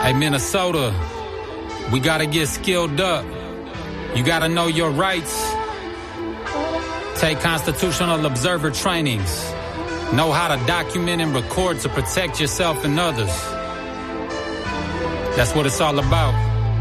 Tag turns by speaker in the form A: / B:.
A: Hey, Minnesota, we gotta get skilled up. You gotta know your rights. Take constitutional observer trainings. Know how to document and record to protect yourself and others. That's what it's all about.